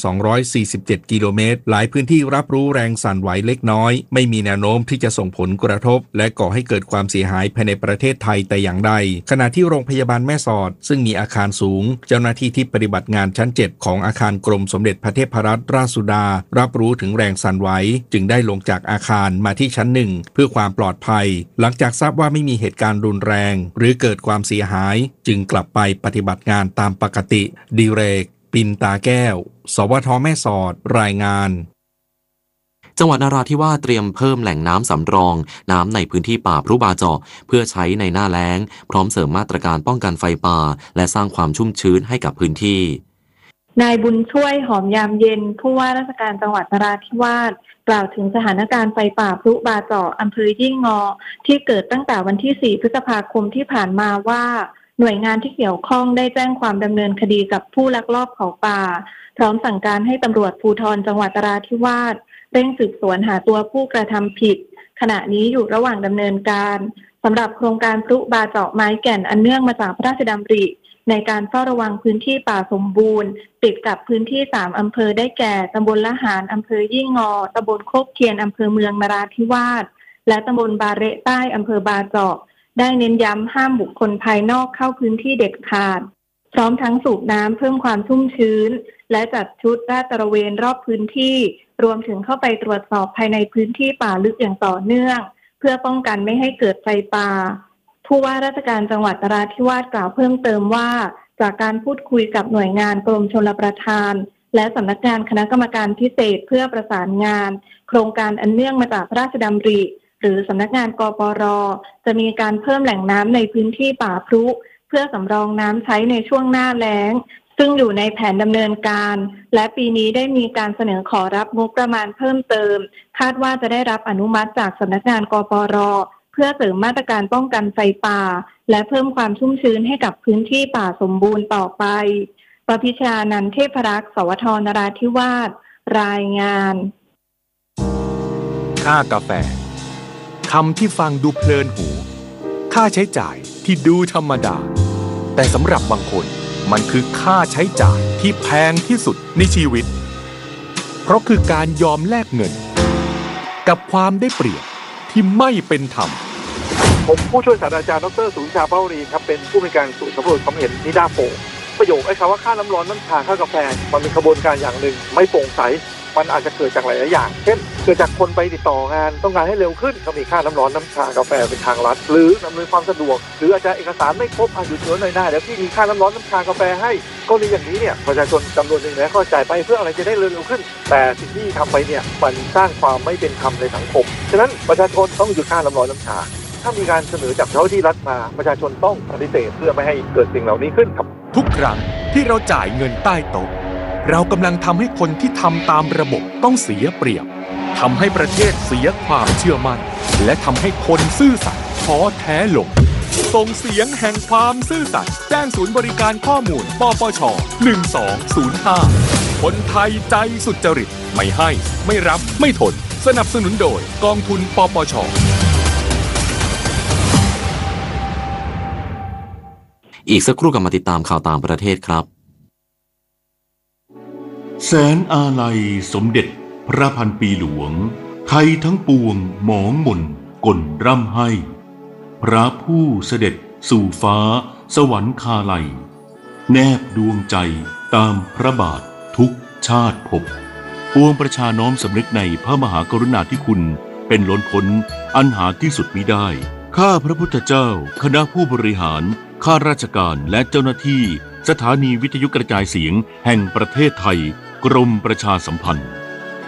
247กิโลเมตรหลายพื้นที่รับรู้แรงสั่นไหวเล็กน้อยไม่มีแนวโน้มที่จะส่งผลกระทบและก่อให้เกิดความเสียหายภายในประเทศไทยแต่อย่างใดขณะที่โรงพยาบาลแม่สอดซึ่งมีอาคารสูงเจ้าหน้าที่ที่ปฏิบัติงานชั้น 7 ของอาคารกรมสมเด็จพระเทพรัตนราชสุดารับรู้ถึงแรงสั่นไหวจึงได้ลงจากอาคารมาที่ชั้น 1เพื่อความปลอดภัยหลังจากทราบว่าไม่มีเหตุการณ์รุนแรงหรือเกิดความเสียหายจึงกลับไปปฏิบัติงานตามปกติดิเรกปินตาแก้วสวท.แม่สอดรายงานจังหวัดนราธิวาสเตรียมเพิ่มแหล่งน้ำสำรองน้ำในพื้นที่ป่าพรุบาเจาะเพื่อใช้ในหน้าแล้งพร้อมเสริมมาตรการป้องกันไฟป่าและสร้างความชุ่มชื้นให้กับพื้นที่นายบุญช่วยหอมยามเย็นผู้ว่าราชการจังหวัดนราธิวาสกล่าวถึงสถานการณ์ไฟป่าพรุบาเจาะอำเภอยี่งอที่เกิดตั้งแต่วันที่ 4 พฤษภาคมที่ผ่านมาว่าหน่วยงานที่เกี่ยวข้องได้แจ้งความดำเนินคดีกับผู้ลักลอบเผาป่าพร้อมสั่งการให้ตำรวจภูธรจังหวัดนราธิวาสเร่งสืบสวนหาตัวผู้กระทำผิดขณะนี้อยู่ระหว่างดำเนินการสำหรับโครงการพรุบาเจาะไม้แก่นอันเนื่องมาจากพระราชดำริในการเฝ้าระวังพื้นที่ป่าสมบูรณ์ติดกับพื้นที่3อำเภอได้แก่ตำบลละหารอำเภอยี่งอตำบลโคกเคียนอำเภอเมืองนราธิวาสและตำบลบาเระใต้อำเภอบาเจาะได้เน้นย้ำห้ามบุคคลภายนอกเข้าพื้นที่เด็ดขาดพร้อมทั้งสูบน้ำเพิ่มความชุ่มชื้นและจัดชุดลาดตระเวนรอบพื้นที่รวมถึงเข้าไปตรวจสอบภายในพื้นที่ป่าลึกอย่างต่อเนื่องเพื่อป้องกันไม่ให้เกิดไฟป่าผู้ว่าราชการจังหวัดนราธิวาสกล่าวเพิ่มเติมว่าจากการพูดคุยกับหน่วยงานกรมชลประทานและสำนักงานคณะกรรมการพิเศษเพื่อประสานงานโครงการอันเนื่องมาจากพระราชดำริหรือสำนักงานกปร.จะมีการเพิ่มแหล่งน้ำในพื้นที่ป่าพรุเพื่อสำรองน้ำใช้ในช่วงหน้าแล้งซึ่งอยู่ในแผนดำเนินการและปีนี้ได้มีการเสนอขอรับงบประมาณเพิ่มเติมคาดว่าจะได้รับอนุมัติจากสำนักงานกปร.เพื่อเสริมมาตรการป้องกันไฟป่าและเพิ่มความชุ่มชื้นให้กับพื้นที่ป่าสมบูรณ์ต่อไปประภิชานันท์เทพรักษ์สวท นราธิวาสรายงานค่ากาแฟคำที่ฟังดูเพลินหูค่าใช้จ่ายที่ดูธรรมดาแต่สำหรับบางคนมันคือค่าใช้จ่ายที่แพงที่สุดในชีวิตเพราะคือการยอมแลกเงินกับความได้เปรียบที่ไม่เป็นธรรมผมผู้ช่วยศาสตราจารย์ดร.สุวิชาเป้ารีครับเป็นผู้มีการศูนย์สำรวจความเห็นนิด้าโพลประโยคไอ้คำว่าค่าน้ำร้อนน้ำชาค่ากาแฟมันเป็นกระบวนการอย่างหนึ่งไม่โปร่งใสมันอาจจะเกิดจากหลายอย่างเช่นเกิดจากคนไปติดต่องานต้องการให้เร็วขึ้นก็มีค่าน้ำร้อนน้ำชากาแฟเป็นทางลัดหรืออำนวยความสะดวกหรืออาจจะเอกสารไม่ครบหยุดเชื้อหน่อยหน้าเดี๋ยวพี่มีค่าน้ำร้อนน้ำชากาแฟให้ก็ในอย่างนี้เนี่ยประชาชนจำนวนหนึ่งแล้วก็จ่ายไปเพื่ออะไรจะได้เร็วขึ้นแต่สิ่งที่ทำไปเนี่ยมันสร้างความไม่เป็นธรรมในสังคมฉะนั้นประชาชนต้องหยุดค่าน้ำร้อนน้ำชาถ้ามีการเสนอจากเจ้าหน้าที่รัฐมาประชาชนต้องปฏิเสธเพื่อไม่ให้เกิดสิ่งเหล่านี้ขึ้นครับทุกครั้งที่เราจ่ายเงินใต้โต๊ะเรากำลังทำให้คนที่ทำตามระบบต้องเสียเปรียบทำให้ประเทศเสียความเชื่อมั่นและทำให้คนซื่อสัตย์ท้อแท้ลงส่งเสียงแห่งความซื่อสัตย์แจ้งศูนย์บริการข้อมูลปปช1205คนไทยใจสุจริตไม่ให้ไม่รับไม่ทนสนับสนุนโดยกองทุนปปชอีกสักครู่กลับมาติดตามข่าวต่างประเทศครับแสนอาลัยสมเด็จพระพันปีหลวงไทยทั้งปวงหมองหม่นก่นร่ำให้พระผู้เสด็จสู่ฟ้าสวรรคาลัยแนบดวงใจตามพระบาททุกชาติภพปวงประชาน้อมสำนึกในพระมหากรุณาธิคุณเป็นล้นพ้นอันหาที่สุดมิได้ข้าพระพุทธเจ้าคณะผู้บริหารข้าราชการและเจ้าหน้าที่สถานีวิทยุกระจายเสียงแห่งประเทศไทยกรมประชาสัมพันธ์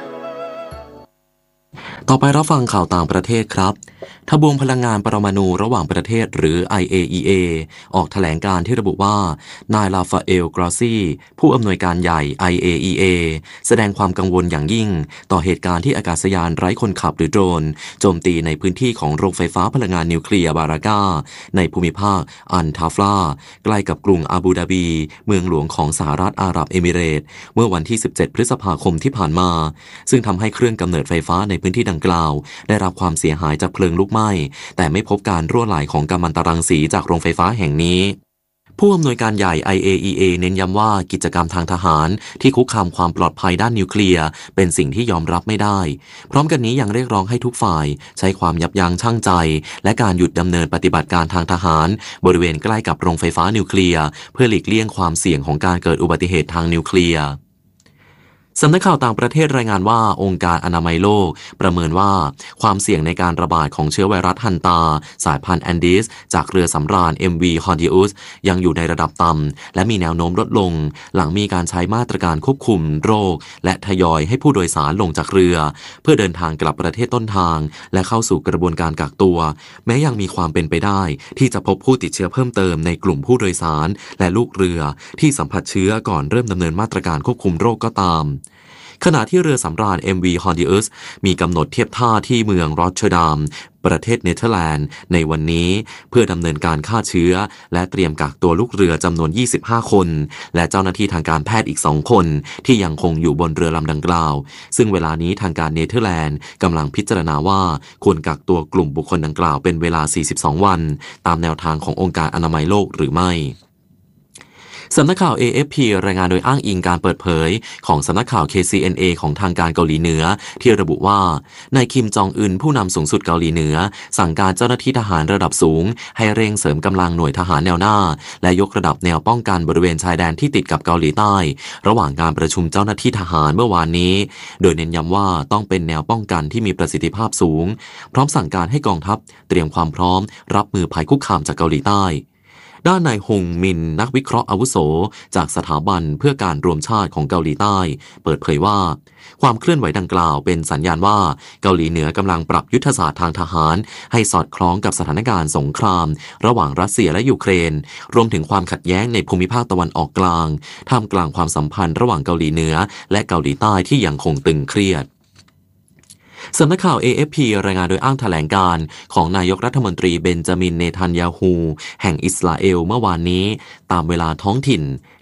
ต่อไปรับฟังข่าวต่างประเทศครับทบวงพลังงานปรมาณูระหว่างประเทศหรือ IAEA ออกแถลงการที่ระบุว่านายลาฟาเอล กรอซี่ผู้อำนวยการใหญ่ IAEA แสดงความกังวลอย่างยิ่งต่อเหตุการณ์ที่อากาศยานไร้คนขับหรือโดรนโจมตีในพื้นที่ของโรงไฟฟ้าพลังงานนิวเคลียร์บารากาในภูมิภาคอันทาฟลาใกล้กับกรุงอาบูดาบีเมืองหลวงของสหรัฐอาหรับเอมิเรตส์เมื่อวันที่17พฤษภาคมที่ผ่านมาซึ่งทำให้เครื่องกำเนิดไฟฟ้าในพื้นที่ดังกล่าวได้รับความเสียหายจากเพลิงลุกไหม้แต่ไม่พบการรั่วไหลของกัมมันตรังสีจากโรงไฟฟ้าแห่งนี้ผู้อำนวยการใหญ่ IAEA เน้นย้ำว่ากิจกรรมทางทหารที่คุกคามความปลอดภัยด้านนิวเคลียร์เป็นสิ่งที่ยอมรับไม่ได้พร้อมกันนี้ยังเรียกร้องให้ทุกฝ่ายใช้ความยับยั้งชั่งใจและการหยุดดำเนินปฏิบัติการทางทหารบริเวณใกล้กับโรงไฟฟ้านิวเคลียร์เพื่อหลีกเลี่ยงความเสี่ยงของการเกิดอุบัติเหตุทางนิวเคลียร์สำนักข่าวต่างประเทศรายงานว่าองค์การอนามัยโลกประเมินว่าความเสี่ยงในการระบาดของเชื้อไวรัสฮันตาสายพันธุ์แอนดิสจากเรือสำราญ MV Hondius ยังอยู่ในระดับต่ำและมีแนวโน้มลดลงหลังมีการใช้มาตรการควบคุมโรคและทยอยให้ผู้โดยสารลงจากเรือเพื่อเดินทางกลับประเทศต้นทางและเข้าสู่กระบวนการกักตัวแม้ยังมีความเป็นไปได้ที่จะพบผู้ติดเชื้อเพิ่มเติมในกลุ่มผู้โดยสารและลูกเรือที่สัมผัสเชื้อก่อนเริ่มดำเนินมาตรการควบคุมโรคก็ตามขณะที่เรือสำราญ MV Hondius มีกำหนดเทียบท่าที่เมืองรอตเทอร์ดัมประเทศเนเธอร์แลนด์ในวันนี้เพื่อดำเนินการฆ่าเชื้อและเตรียมกักตัวลูกเรือจำนวน25คนและเจ้าหน้าที่ทางการแพทย์อีก2คนที่ยังคงอยู่บนเรือลำดังกล่าวซึ่งเวลานี้ทางการเนเธอร์แลนด์กำลังพิจารณาว่าควรกักตัวกลุ่มบุคคลดังกล่าวเป็นเวลา42วันตามแนวทางขององค์การอนามัยโลกหรือไม่สำนักข่าว AFP รายงานโดยอ้างอิงการเปิดเผยของสำนักข่าว KCNA ของทางการเกาหลีเหนือที่ระบุว่านายคิมจองอึนผู้นำสูงสุดเกาหลีเหนือสั่งการเจ้าหน้าที่ทหารระดับสูงให้เร่งเสริมกำลังหน่วยทหารแนวหน้าและยกระดับแนวป้องกันบริเวณชายแดนที่ติดกับเกาหลีใต้ระหว่างการประชุมเจ้าหน้าที่ทหารเมื่อวานนี้โดยเน้นย้ำว่าต้องเป็นแนวป้องกันที่มีประสิทธิภาพสูงพร้อมสั่งการให้กองทัพเตรียมความพร้อมรับมือภัยคุกคามจากเกาหลีใต้ด้านนายฮงมินนักวิเคราะห์อาวุโสจากสถาบันเพื่อการรวมชาติของเกาหลีใต้เปิดเผยว่าความเคลื่อนไหวดังกล่าวเป็นสัญญาณว่าเกาหลีเหนือกำลังปรับยุทธศาสตร์ทางทหารให้สอดคล้องกับสถานการณ์สงครามระหว่างรัสเซียและยูเครนรวมถึงความขัดแย้งในภูมิภาคตะวันออกกลางท่ามกลางความสัมพันธ์ระหว่างเกาหลีเหนือและเกาหลีใต้ที่ยังคงตึงเครียดสำนักข่าว AFP รายงานโดยอ้างแถลงการของนายกรัฐมนตรีเบนจามินเนทันยาฮูแห่งอิสราเอลเมื่อวานนี้ตามเวลาท้องถิ่น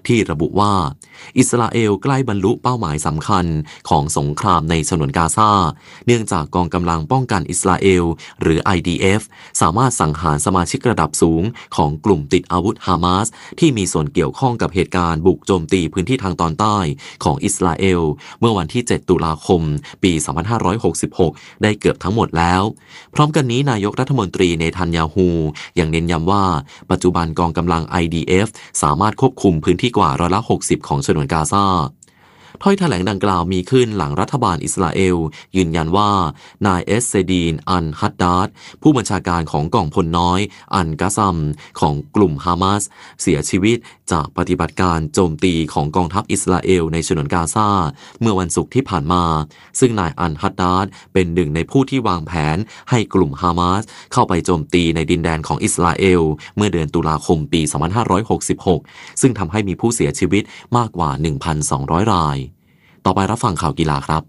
ที่ระบุว่าอิสราเอลใกล้บรรลุเป้าหมายสำคัญของสงครามในฉนวนกาซาเนื่องจากกองกำลังป้องกันอิสราเอลหรือ IDF สามารถสังหารสมาชิกระดับสูงของกลุ่มติดอาวุธฮามาสที่มีส่วนเกี่ยวข้องกับเหตุการณ์บุกโจมตีพื้นที่ทางตอนใต้ของอิสราเอลเมื่อวันที่ 7 ตุลาคม ปี 2566 ได้เกือบทั้งหมดแล้วพร้อมกันนี้นายกรัฐมนตรีเนทันยาฮูยังเน้นย้ำว่าปัจจุบันกองกำลัง IDF สามารถควบคุมพื้นที่กว่า60%ของฉนวนกาซาถ้อยแถลงดังกล่าวมีขึ้นหลังรัฐบาลอิสราเอลยืนยันว่านายเอสเซดีนอันฮัดดาดผู้บัญชาการของกองพลน้อยอันกาซัมของกลุ่มฮามาสเสียชีวิตจากปฏิบัติการโจมตีของกองทัพอิสราเอลในฉนวนกาซาเมื่อวันศุกร์ที่ผ่านมาซึ่งนายอันฮัดดาดเป็นหนึ่งในผู้ที่วางแผนให้กลุ่มฮามาสเข้าไปโจมตีในดินแดนของอิสราเอลเมื่อเดือนตุลาคมปี 2566 ซึ่งทำให้มีผู้เสียชีวิตมากกว่า 1,200 รายต่อไปรับฟังข่าวกีฬาครับ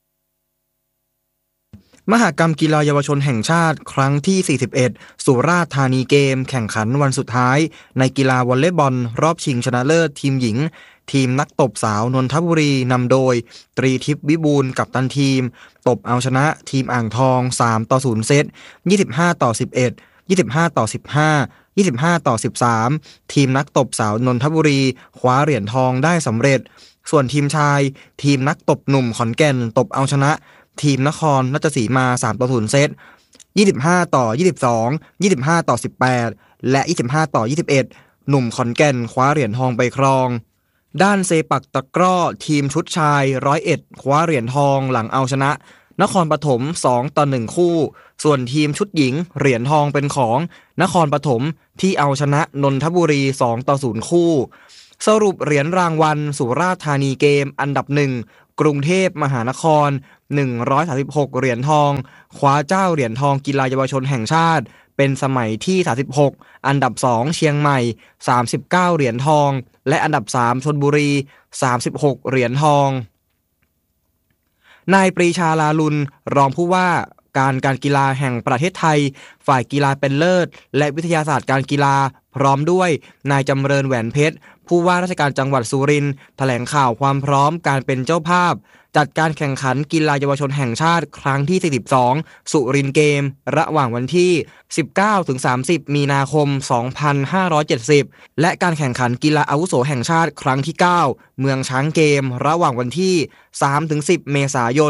มหกรรมกีฬาเยาวชนแห่งชาติครั้งที่41สุราษฎร์ธานีเกมแข่งขันวันสุดท้ายในกีฬาวอลเลย์บอลรอบชิงชนะเลิศทีมหญิงทีมนักตบสาวนนทบุรีนำโดยตรีทิพย์วิบูลย์กัปตันทีมตบเอาชนะทีมอ่างทอง3-0เซต25-11 25-15 25-13ทีมนักตบสาวนนทบุรีคว้าเหรียญทองได้สำเร็จส่วนทีมชายทีมนักตบหนุ่มขอนแก่นตบเอาชนะทีมนครราชสีมา3-0เซต25-22 25-18 และ 25-21 หนุ่มขอนแก่นคว้าเหรียญทองไปครองด้านเซปักตะกร้อทีมชุดชาย101คว้าเหรียญทองหลังเอาชนะนครปฐม2-1คู่ส่วนทีมชุดหญิงเหรียญทองเป็นของนครปฐมที่เอาชนะนนทบุรี2-0คู่สรุปเหรียญรางวัลสุราษฎร์ธานีเกมอันดับ1กรุงเทพมหานคร136เหรียญทองคว้าเจ้าเหรียญทองกีฬาเยาวชนแห่งชาติเป็นสมัยที่36อันดับ2เชียงใหม่39เหรียญทองและอันดับ3ชลบุรี36เหรียญทองนายปรีชาลาลุนรองผู้ว่าการกีฬาแห่งประเทศไทยฝ่ายกีฬาเป็นเลิศและวิทยาศาสตร์การกีฬาพร้อมด้วยนายจำเริญแหวนเพชรผู้ว่าราชการจังหวัดสุรินทร์แถลงข่าวความพร้อมการเป็นเจ้าภาพจัดการแข่งขันกีฬาเยาวชนแห่งชาติครั้งที่42สุรินทร์เกมระหว่างวันที่ 19-30 มีนาคม 2570และการแข่งขันกีฬาอาวุโสแห่งชาติครั้งที่9เมืองช้างเกมระหว่างวันที่ 3-10 เมษายน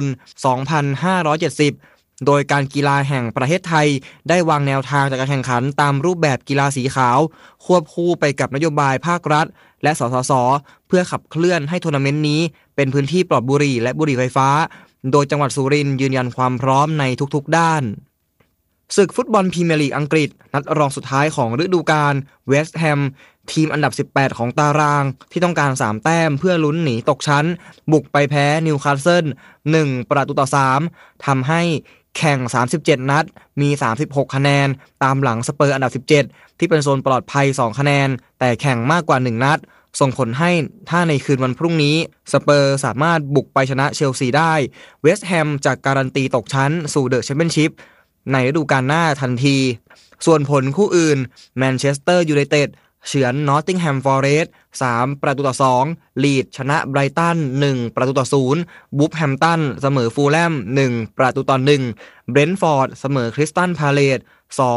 2570โดยการกีฬาแห่งประเทศไทยได้วางแนวทางจากการแข่งขันตามรูปแบบกีฬาสีขาวควบคู่ไปกับนโยบายภาครัฐและสสส.เพื่อขับเคลื่อนให้ทัวร์นาเมนต์นี้เป็นพื้นที่ปลอดบุหรี่และบุหรี่ไฟฟ้าโดยจังหวัดสุรินทร์ยืนยันความพร้อมในทุกๆด้านศึกฟุตบอลพรีเมียร์ลีกอังกฤษนัดรองสุดท้ายของฤดูกาลเวสต์แฮมทีมอันดับ18ของตารางที่ต้องการ3แต้มเพื่อลุ้นหนีตกชั้นบุกไปแพ้นิวคาสเซิล1-3ทำให้แข่ง37นัดมี36คะแนนตามหลังสเปอร์อันดับ17ที่เป็นโซนปลอดภัย2คะแนนแต่แข่งมากกว่า1นัดส่งผลให้ถ้าในคืนวันพรุ่งนี้สเปอร์สามารถบุกไปชนะเชลซีได้เวสต์แฮมจะการันตีตกชั้นสู่เดอะแชมเปี้ยนชิพในฤดูกาลหน้าทันทีส่วนผลคู่อื่นแมนเชสเตอร์ยูไนเต็ดเฉือนนอตติงแฮมฟอเรสต์3-2ลีดชนะไบรตัน1-0วูฟแฮมตันเสมอฟูลแลม1-1เบรนท์ฟอร์ดเสมอคริสตัลพาเลซ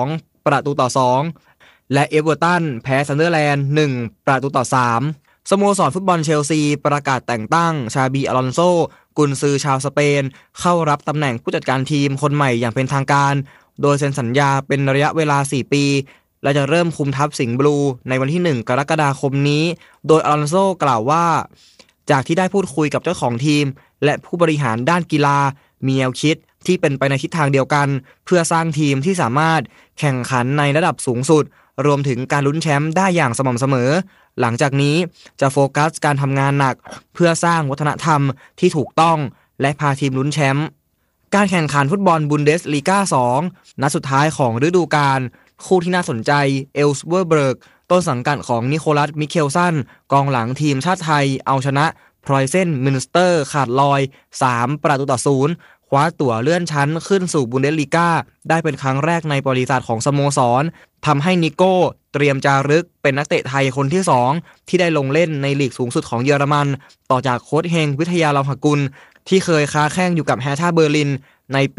2-2และเอเวอร์ตันแพ้ซันเดอร์แลนด์1-3สโมสรฟุตบอลเชลซีประกาศแต่งตั้งชาบีอลอนโซกุนซือชาวสเปนเข้ารับตำแหน่งผู้จัดการทีมคนใหม่อย่างเป็นทางการโดยเซ็นสัญญาเป็นระยะเวลา4ปีและจะเริ่มคุมทัพสิงห์บลูในวันที่1กรกฎาคมนี้โดยอลอนโซกล่าวว่าจากที่ได้พูดคุยกับเจ้าของทีมและผู้บริหารด้านกีฬามีแนวคิดที่เป็นไปในทิศทางเดียวกันเพื่อสร้างทีมที่สามารถแข่งขันในระดับสูงสุดรวมถึงการลุ้นแชมป์ได้อย่างสม่ำเสมอหลังจากนี้จะโฟกัสการทำงานหนักเพื่อสร้างวัฒนธรรมที่ถูกต้องและพาทีมลุ้นแชมป์การแข่งขันฟุตบอลบุนเดสลีกา2นัดสุดท้ายของฤดูกาลคู่ที่น่าสนใจเอลส์เวอร์เบิร์กต้นสังกัดของนิโคลัสมิเคลสันกองหลังทีมชาติไทยเอาชนะพรอยเซนมินสเตอร์ขาดลอย3-0คคว้าตั๋วเลื่อนชั้นขึ้นสู่บุนเดสลีกาได้เป็นครั้งแรกในประวัติศาสตร์ของสโมสรทำให้นิโก้เตรียมจารึกเป็นนักเตะไทยคนที่2ที่ได้ลงเล่นในลีกสูงสุดของเยอรมันต่อจากโค้ชเฮงวิทยาลาหกุลที่เคยค้าแข้งอยู่กับแฮท่าเบอร์ลินในปี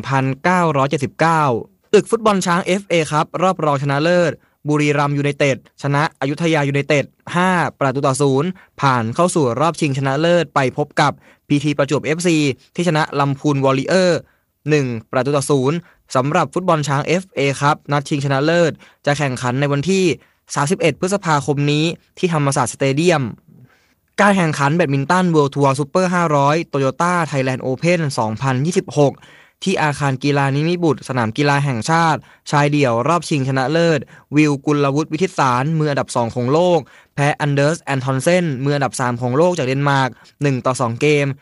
1979 ศึกฟุตบอลช้าง FA ครับรอบรองชนะเลิศบุรีรัมย์ยูไนเต็ดชนะอยุธยายูไนเต็ด5-0ผ่านเข้าสู่รอบชิงชนะเลิศไปพบกับ PT ประจวบ FC ที่ชนะลำพูนวอริเออร์1-0สำหรับฟุตบอลช้าง FA ครับนัดชิงชนะเลิศจะแข่งขันในวันที่31พฤษภาคมนี้ที่ธรรมศาสตร์สเตเดียมการแข่งขันแบดมินตัน World Tour Super 500 Toyota Thailand Open 2026 ที่อาคารกีฬานิมิบุตรสนามกีฬาแห่งชาติชายเดี่ยวรอบชิงชนะเลิศวิลกุลวุฒิวิทิตสารมืออันดับ2ของโลกแพ้อันเดอร์สแอนทอนเซนมืออันดับ3ของโลกจากเดนมาร์ก1-2เกม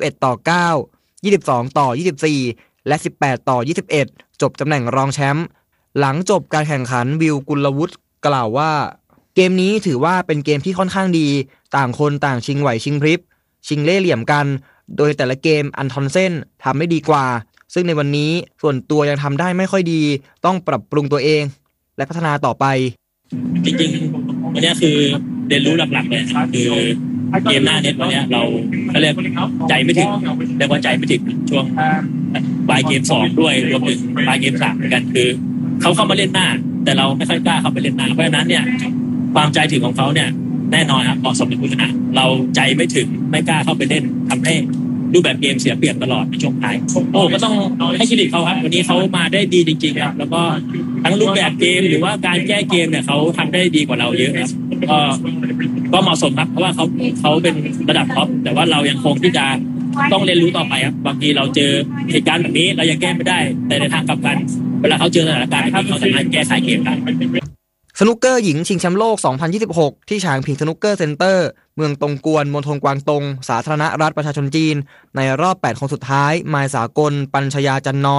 21-9 22-24และ18-21จบตำแหน่งรองแชมป์หลังจบการแข่งขันวิลกุลวุฒิกล่าวว่าเกมนี้ถือว่าเป็นเกมที่ค่อนข้างดีต่างคนต่างชิงไหวชิงพริบชิงเล่ห์เหลี่ยมกันโดยแต่ละเกมอันทอนเซนทำได้ดีกว่าซึ่งในวันนี้ส่วนตัวยังทำได้ไม่ค่อยดีต้องปรับปรุงตัวเองและพัฒนาต่อไปจริงๆวันนี้คือเรียนรู้หลักๆเลยคือเกมหน้าเน็ตวันนี้เราเรียกใจไม่ถึงเรียกว่าใจไม่ถึงช่วงปลายเกม2ด้วยรวมถึงปลายเกม3เหมือนกันคือเขาเข้ามาเล่นหน้าแต่เราไม่ค่อยกล้าเข้าไปเล่นหน้าเพราะฉะนั้นเนี่ยความใจถึงของเขาเนี่ยแน่นอนครับเหมาะสมเป็นผู้ชนะเราใจไม่ถึงไม่กล้าเข้าไปเล่นทำให้รูปแบบเกมเสียเปรียบตลอดในช่วงท้ายก็ต้องให้เครดิตเขาครับวันนี้เขามาได้ดีจริงๆครับแล้วก็ทั้งรูปแบบเกมหรือว่าการแก้เกมเนี่ยเขาทำได้ดีกว่าเราเยอะครับก็เหมาะสมครับเพราะว่าเขาเป็นระดับท็อปแต่ว่าเรายังคงที่จะต้องเรียนรู้ต่อไปครับบางทีเราเจอเหตุการณ์แบบนี้เรายังแก้ไม่ได้แต่ในทางกลับกันเวลาเขาเจอสถานการณ์ที่เขาสามารถแก้ไขเกมได้สนุกเกอร์หญิงชิงแชมป์โลก 2026 ที่ฉางผิงสนุกเกอร์เซ็นเตอร์เมืองตงกวนมณฑลกวางตงสาธารณรัฐประชาชนจีนในรอบ8คนสุดท้ายมายสากลปัญชยาจันน้อย